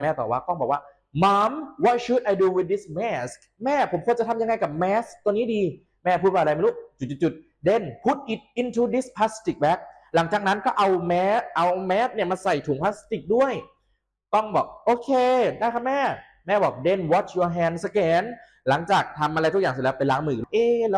แม่ตอบว่ากล้องบอกว่า Mom what should I do with this mask แม่ผมควรจะทำยังไงกับแมสตัวนี้ดีแม่พูดว่าอะไรไม่รู้จุดๆ then put it into this plastic bag หลังจากนั้นก็เอาแมสเนี่ยมาใส่ถุงพลาสติกด้วยกล้องบอกโอเคได้ครับแม่บอก then wash your hands again หลังจากทำอะไรทุกอย่างเสร็จแล้วไปล้างมือแล้ว